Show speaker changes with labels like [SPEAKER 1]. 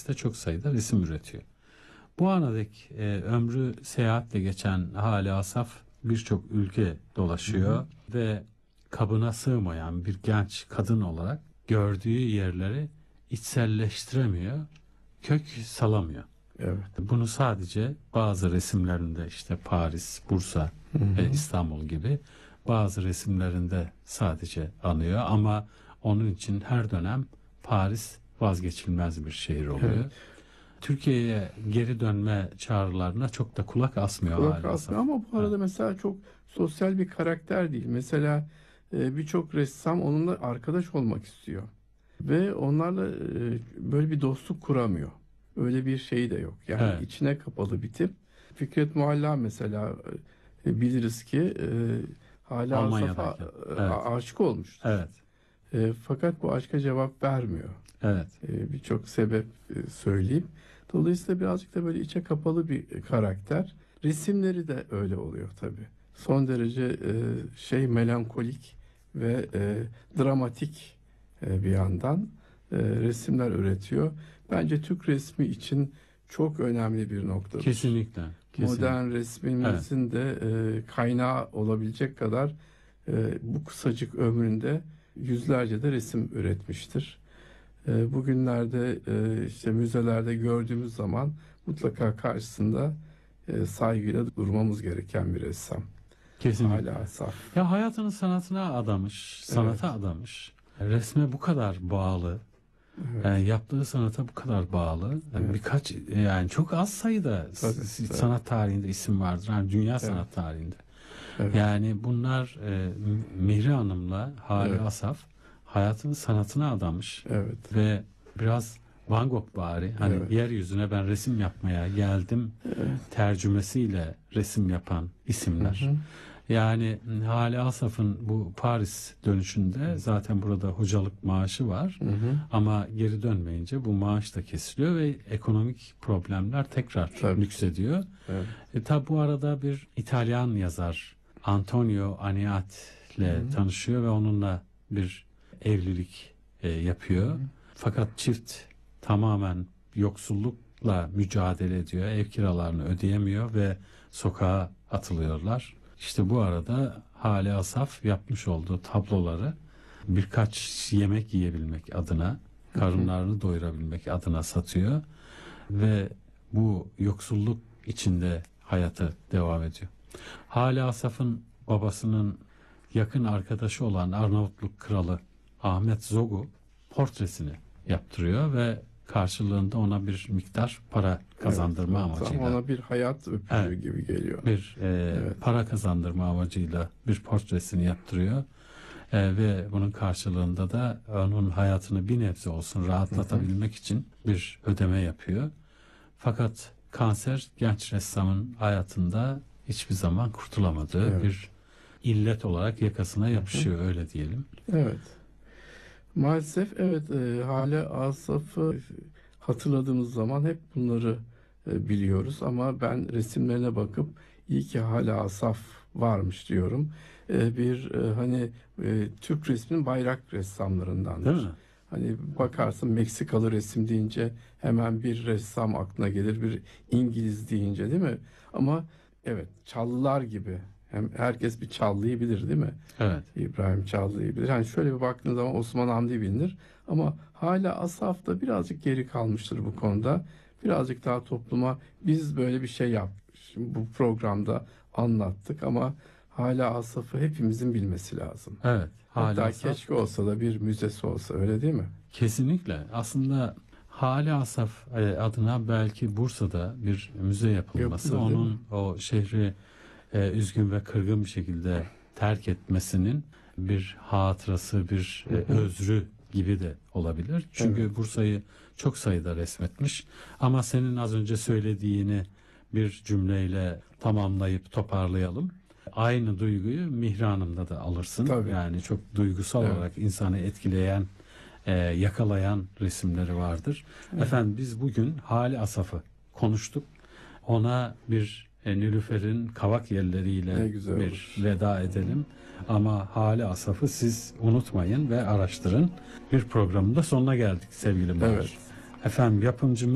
[SPEAKER 1] Paris'te çok sayıda resim üretiyor. Bu ana dek ömrü seyahatle geçen Hale Asaf birçok ülke dolaşıyor ve kabına sığmayan bir genç kadın olarak gördüğü yerleri içselleştiremiyor, kök salamıyor.
[SPEAKER 2] Evet.
[SPEAKER 1] Bunu sadece bazı resimlerinde işte Paris, Bursa, İstanbul gibi bazı resimlerinde sadece anıyor ama onun için her dönem Paris vazgeçilmez bir şehir oluyor.
[SPEAKER 2] Evet.
[SPEAKER 1] Türkiye'ye geri dönme çağrılarına çok da kulak asmıyor
[SPEAKER 2] Kulak
[SPEAKER 1] Hale Asaf.
[SPEAKER 2] asmıyor ama bu arada mesela çok sosyal bir karakter değil. Mesela birçok ressam onunla arkadaş olmak istiyor. Ve onlarla böyle bir dostluk kuramıyor. Öyle bir şey de yok. Yani
[SPEAKER 1] Evet.
[SPEAKER 2] içine kapalı bir tip. Fikret Mualla mesela biliriz ki Hale Asaf'a
[SPEAKER 1] Almanya'daki. Evet.
[SPEAKER 2] aşık olmuştur.
[SPEAKER 1] Evet,
[SPEAKER 2] Fakat bu aşka cevap vermiyor.
[SPEAKER 1] evet.
[SPEAKER 2] Birçok sebep söyleyeyim. Dolayısıyla birazcık da böyle içe kapalı bir karakter. Resimleri de öyle oluyor tabii. Son derece melankolik ve dramatik bir yandan resimler üretiyor. Bence Türk resmi için çok önemli bir noktadır.
[SPEAKER 1] Kesinlikle.
[SPEAKER 2] Modern resmimizin de kaynağı olabilecek kadar bu kısacık ömründe yüzlerce de resim üretmiştir. Bugünlerde işte müzelerde gördüğümüz zaman mutlaka karşısında saygıyla durmamız gereken bir ressam.
[SPEAKER 1] Kesinlikle.
[SPEAKER 2] Hale Asaf.
[SPEAKER 1] Ya hayatını sanatına adamış, sanata adamış. Resme bu kadar bağlı.
[SPEAKER 2] Evet.
[SPEAKER 1] Yani yaptığı sanata bu kadar bağlı. Yani
[SPEAKER 2] Evet.
[SPEAKER 1] birkaç yani çok az sayıda
[SPEAKER 2] Tabii.
[SPEAKER 1] sanat tarihinde isim vardır. Yani dünya sanat tarihinde.
[SPEAKER 2] Evet.
[SPEAKER 1] Yani bunlar Mihri Hanım'la Hale
[SPEAKER 2] Evet.
[SPEAKER 1] Asaf hayatını sanatına adamış.
[SPEAKER 2] Evet.
[SPEAKER 1] Ve biraz Van Gogh bari hani
[SPEAKER 2] Evet.
[SPEAKER 1] yeryüzüne ben resim yapmaya geldim tercümesiyle resim yapan isimler.
[SPEAKER 2] Hı hı.
[SPEAKER 1] Yani Hale Asaf'ın bu Paris dönüşünde zaten burada hocalık maaşı var.
[SPEAKER 2] Hı hı.
[SPEAKER 1] Ama geri dönmeyince bu maaş da kesiliyor ve ekonomik problemler tekrar
[SPEAKER 2] Tabii.
[SPEAKER 1] nüksediyor.
[SPEAKER 2] Evet.
[SPEAKER 1] Tabi bu arada bir İtalyan yazar Antonio Aniat ile tanışıyor ve onunla bir evlilik yapıyor. Fakat çift tamamen yoksullukla mücadele ediyor. Ev kiralarını ödeyemiyor ve sokağa atılıyorlar. İşte bu arada Hale Asaf yapmış olduğu tabloları birkaç yemek yiyebilmek adına, karınlarını doyurabilmek adına satıyor ve bu yoksulluk içinde hayatı devam ediyor. Hale Asaf'ın babasının yakın arkadaşı olan Arnavutluk kralı Ahmet Zogu portresini yaptırıyor ve karşılığında ona bir miktar para kazandırma amacıyla.
[SPEAKER 2] Ona bir hayat öpücüğü gibi geliyor.
[SPEAKER 1] Bir para kazandırma amacıyla bir portresini yaptırıyor. Ve bunun karşılığında da onun hayatını bir nebze olsun rahatlatabilmek için bir ödeme yapıyor. Fakat kanser genç ressamın hayatında hiçbir zaman kurtulamadığı bir illet olarak yakasına yapışıyor öyle diyelim.
[SPEAKER 2] Evet. Maalesef evet, Hale Asaf'ı hatırladığımız zaman hep bunları biliyoruz ama ben resimlerine bakıp iyi ki Hale Asaf varmış diyorum. Hani Türk resminin bayrak ressamlarındandır.
[SPEAKER 1] Değil mi?
[SPEAKER 2] Hani bakarsın Meksikalı resim deyince hemen bir ressam aklına gelir, bir İngiliz deyince, değil mi? Ama evet, Çallılar gibi. Hem herkes bir Çallı'yı bilir, değil mi?
[SPEAKER 1] Evet.
[SPEAKER 2] İbrahim Çallı'yı bilir. Yani şöyle bir baktığınız zaman Osman Hamdi bilinir. Ama hala Asaf da birazcık geri kalmıştır bu konuda. Birazcık daha topluma biz böyle bir şey yaptık. Şimdi bu programda anlattık ama hala Asaf'ı hepimizin bilmesi lazım.
[SPEAKER 1] Evet.
[SPEAKER 2] Hatta
[SPEAKER 1] Asaf,
[SPEAKER 2] keşke olsa da bir müzesi olsa, öyle değil mi?
[SPEAKER 1] kesinlikle. Aslında Hale Asaf adına belki Bursa'da bir müze yapılması,
[SPEAKER 2] Yapılır, değil
[SPEAKER 1] onun o şehri üzgün ve kırgın bir şekilde terk etmesinin bir hatırası, bir özrü gibi de olabilir. Çünkü Bursa'yı çok sayıda resmetmiş. Ama senin az önce söylediğini bir cümleyle tamamlayıp toparlayalım. Aynı duyguyu Mihri Hanım'da da alırsın.
[SPEAKER 2] Tabii.
[SPEAKER 1] Yani çok duygusal olarak insanı etkileyen, yakalayan resimleri vardır. Efendim biz bugün Hale Asaf'ı konuştuk. Ona bir Nilüfer'in kavak yelleriyle bir veda edelim. Ama Hale Asaf'ı siz unutmayın ve araştırın. Bir programın da sonuna geldik sevgili Mahir.
[SPEAKER 2] Evet.
[SPEAKER 1] Efendim yapımcımız